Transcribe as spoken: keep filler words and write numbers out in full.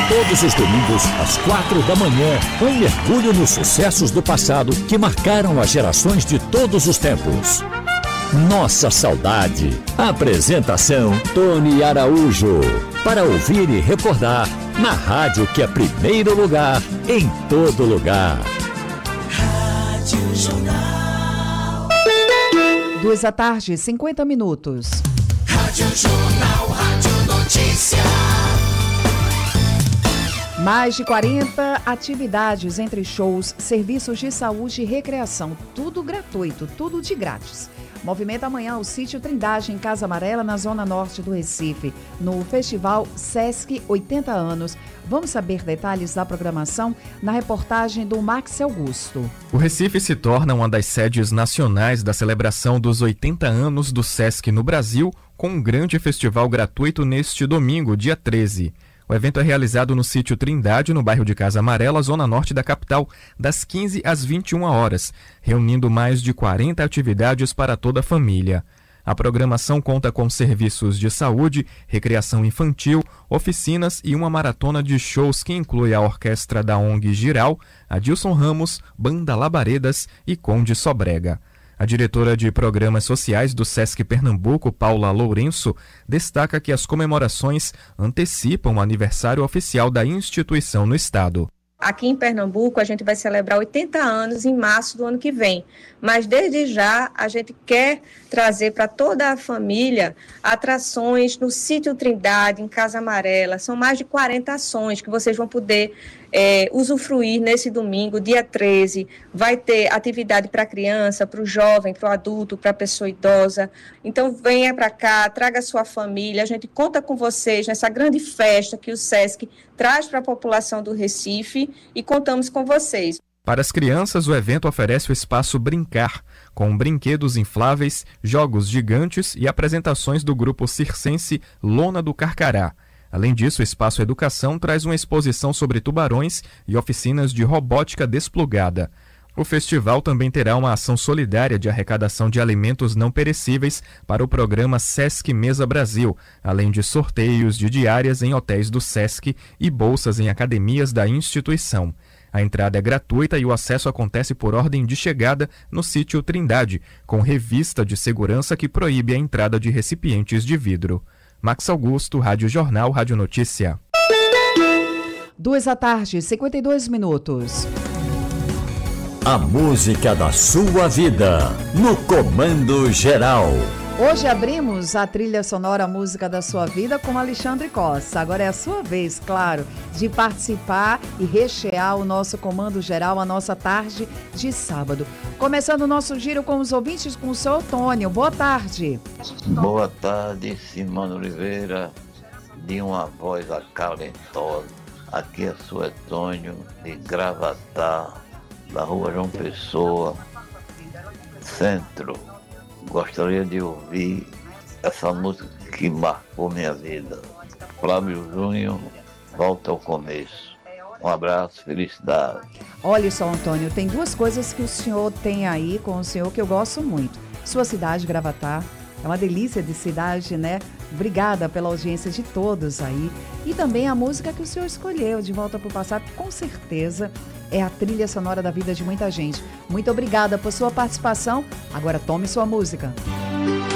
Todos os domingos, às quatro da manhã, um mergulho nos sucessos do passado que marcaram as gerações de todos os tempos. Nossa Saudade. Apresentação: Tony Araújo. Para ouvir e recordar, na rádio que é primeiro lugar, em todo lugar. Rádio Jornal. Duas da tarde, cinquenta minutos. Rádio Jornal, Rádio Notícia. Mais de quarenta atividades entre shows, serviços de saúde e recreação. Tudo gratuito, tudo de grátis. Movimenta amanhã o Sítio Trindade, em Casa Amarela, na zona norte do Recife, no Festival Sesc oitenta anos. Vamos saber detalhes da programação na reportagem do Max Augusto. O Recife se torna uma das sedes nacionais da celebração dos oitenta anos do Sesc no Brasil, com um grande festival gratuito neste domingo, dia treze. O evento é realizado no Sítio Trindade, no bairro de Casa Amarela, zona norte da capital, das quinze às vinte e uma horas, reunindo mais de quarenta atividades para toda a família. A programação conta com serviços de saúde, recreação infantil, oficinas e uma maratona de shows que inclui a orquestra da O N G Giral, Adilson Ramos, Banda Labaredas e Conde Sobrega. A diretora de Programas Sociais do Sesc Pernambuco, Paula Lourenço, destaca que as comemorações antecipam o aniversário oficial da instituição no estado. Aqui em Pernambuco, a gente vai celebrar oitenta anos em março do ano que vem, mas desde já a gente quer trazer para toda a família atrações no Sítio Trindade, em Casa Amarela. São mais de quarenta ações que vocês vão poder é, usufruir nesse domingo, dia treze. Vai ter atividade para a criança, para o jovem, para o adulto, para a pessoa idosa. Então venha para cá, traga a sua família, a gente conta com vocês nessa grande festa que o Sesc traz para a população do Recife e contamos com vocês. Para as crianças, o evento oferece o espaço Brincar, com brinquedos infláveis, jogos gigantes e apresentações do grupo circense Lona do Carcará. Além disso, o Espaço Educação traz uma exposição sobre tubarões e oficinas de robótica desplugada. O festival também terá uma ação solidária de arrecadação de alimentos não perecíveis para o programa Sesc Mesa Brasil, além de sorteios de diárias em hotéis do Sesc e bolsas em academias da instituição. A entrada é gratuita e o acesso acontece por ordem de chegada no Sítio Trindade, com revista de segurança que proíbe a entrada de recipientes de vidro. Max Augusto, Rádio Jornal, Rádio Notícia. Duas da tarde, cinquenta e dois minutos. A música da sua vida, no Comando Geral. Hoje abrimos a trilha sonora a Música da Sua Vida com Alexandre Costa. Agora é a sua vez, claro, de participar e rechear o nosso Comando Geral, a nossa tarde de sábado. Começando o nosso giro com os ouvintes, com o seu Antônio. Boa tarde. Boa tarde, Simone Oliveira, de uma voz acalentosa. Aqui é o Antônio, de Gravatá, da rua João Pessoa, Centro. Gostaria de ouvir essa música que marcou minha vida. Flávio Júnior, Volta ao Começo. Um abraço, felicidade. Olha só, Antônio, tem duas coisas que o senhor tem aí com o senhor que eu gosto muito. Sua cidade, Gravatá, é uma delícia de cidade, né? Obrigada pela audiência de todos aí. E também a música que o senhor escolheu, De Volta para o Passado, que com certeza é a trilha sonora da vida de muita gente. Muito obrigada por sua participação. Agora tome sua música.